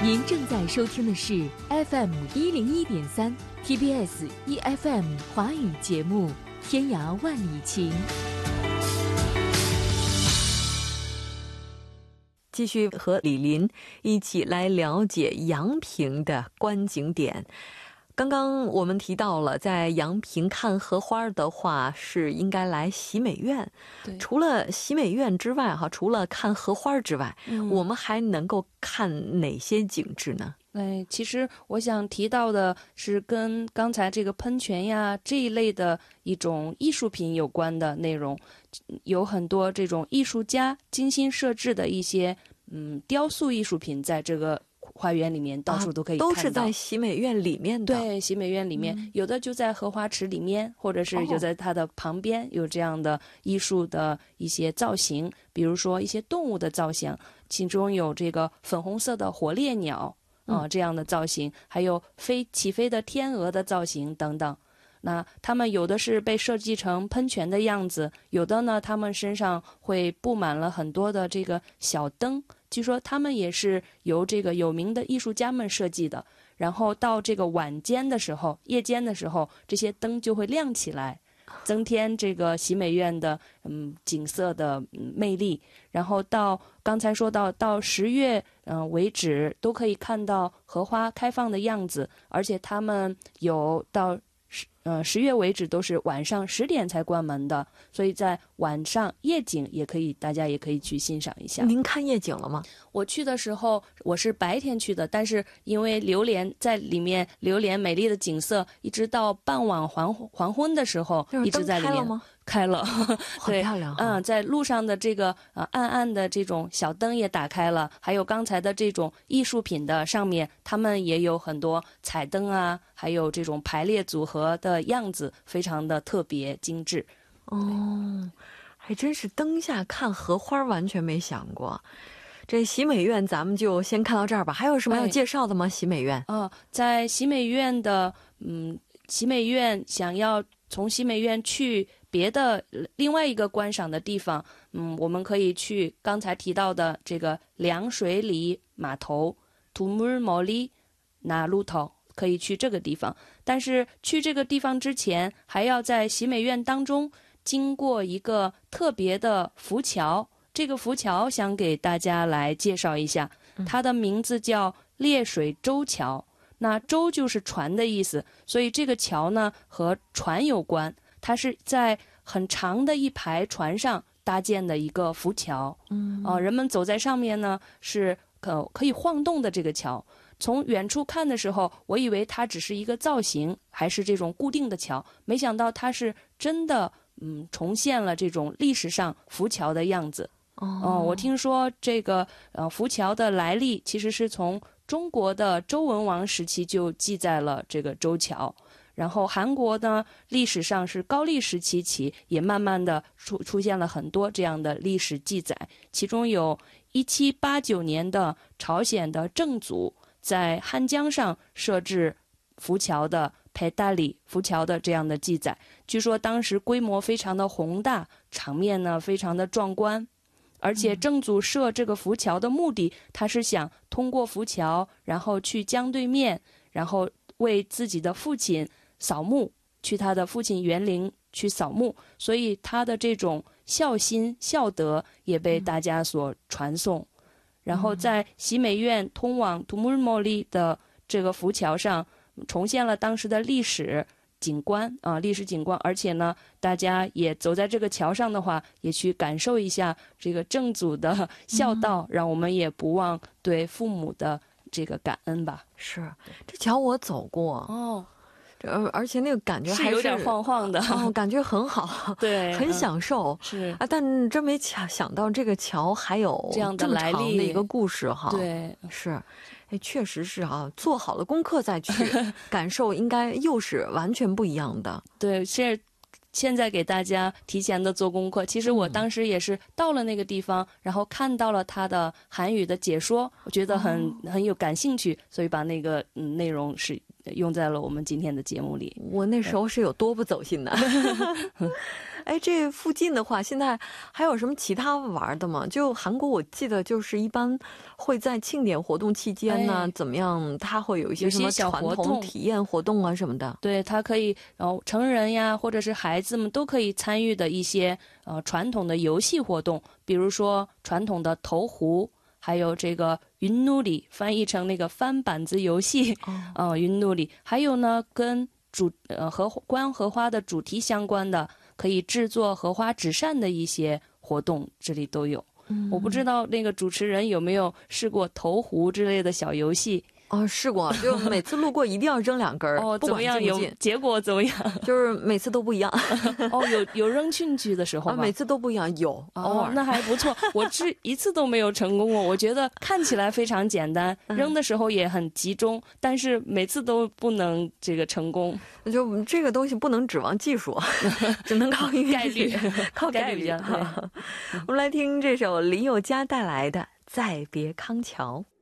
您正在收听的是 FM101.3 TBS EFM 华语节目《天涯万里情》。继续和李林一起来了解阳平的观景点。刚刚我们提到了，在阳平看荷花的话，是应该来喜美院。除了喜美院之外，除了看荷花之外，我们还能够看哪些景致呢？ 其实我想提到的是跟刚才这个喷泉呀这一类的一种艺术品有关的内容，有很多这种艺术家精心设置的一些雕塑艺术品，在这个花园里面到处都可以看到， 都是在喜美院里面的。 对，喜美院里面，有的就在荷花池里面，或者是就在它的旁边，有这样的艺术的一些造型，比如说一些动物的造型，其中有这个粉红色的火烈鸟这样的造型，还有起飞的天鹅的造型等等。那他们有的是被设计成喷泉的样子，有的呢他们身上会布满了很多的这个小灯，据说他们也是由这个有名的艺术家们设计的，然后到这个晚间的时候，夜间的时候，这些灯就会亮起来，增添这个喜美院的景色的魅力。然后到刚才说到10月为止，都可以看到荷花开放的样子，而且他们有到10月为止都是晚上10点才关门的，所以在晚上夜景大家也可以去欣赏一下。 您看夜景了吗？ 我去的时候我是白天去的，但是因为在里面流连美丽的景色，一直到傍晚黄昏的时候一直在里面。开了很漂亮。 在路上的这个暗暗的这种小灯也打开了，还有刚才的这种艺术品的上面，他们也有很多彩灯啊，还有这种排列组合的样子，非常的特别精致。 还真是灯下看荷花，完全没想过。这喜美院咱们就先看到这儿吧，还有什么要介绍的吗？喜美院在喜美院的喜美院想要从喜美院去别的另外一个观赏的地方，我们可以去刚才提到的这个凉水里码头 두물머리 나루터， 可以去这个地方。但是去这个地方之前，还要在喜美院当中经过一个特别的浮桥，这个浮桥想给大家来介绍一下，它的名字叫烈水舟桥。那舟就是船的意思，所以这个桥呢和船有关，它是在很长的一排船上搭建的一个浮桥。人们走在上面呢是可以晃动的这个桥。从远处看的时候，我以为它只是一个造型，还是这种固定的桥，没想到它是真的重现了这种历史上浮桥的样子。我听说这个浮桥的来历其实是从中国的周文王时期就记载了这个舟桥，然后韩国呢历史上是高丽时期起也慢慢的出现了很多这样的历史记载，其中有1789年的朝鲜的正祖在汉江上设置浮桥的배달리浮桥的这样的记载，据说当时规模非常的宏大，场面呢非常的壮观。而且正祖设这个浮桥的目的，他是想通过浮桥，然后去江对面，然后为自己的父亲扫墓，去他的父亲园陵去扫墓，所以他的这种孝心孝德也被大家所传颂。然后在喜美院通往두물머리的这个浮桥上，重现了当时的历史景观，而且呢大家也走在这个桥上的话，也去感受一下这个正祖的孝道，让我们也不忘对父母的这个感恩吧。 是，这桥我走过而且那个感觉还是有点晃晃的感觉很好，对，很享受。 是但真没想到这个桥还有这样的来历的一个故事哈。 对， 是。确实是做好了功课再去感受，应该又是完全不一样的。 对，现在给大家提前的做功课。其实我当时也是到了那个地方，然后看到了他的韩语的解说，我觉得很有感兴趣，所以把那个内容是用在了我们今天的节目里。 我那时候是有多不走心呢。哎，这附近的话现在还有什么其他玩的吗？就韩国我记得就是一般会在庆典活动期间呢，怎么样，它会有一些什么传统体验活动啊什么的。 对，它可以然后成人呀或者是孩子们都可以参与的一些传统的游戏活动，比如说传统的投壶，还有这个云努里，翻译成那个翻板子游戏，云努里，还有呢跟观荷花的主题相关的，可以制作荷花纸扇的一些活动，这里都有。我不知道那个主持人有没有试过投壶之类的小游戏。 试过，就每次路过一定要扔2根不管进不进。 结果怎么样？ 就是每次都不一样。 有扔进去的时候吗？ 每次都不一样，有偶尔。 那还不错。我一次都没有成功过。我觉得看起来非常简单，扔的时候也很集中，但是每次都不能这个成功。 就这个东西不能指望技术，只能靠概率， 靠概率。我们来听这首林宥嘉带来的《再别康桥》。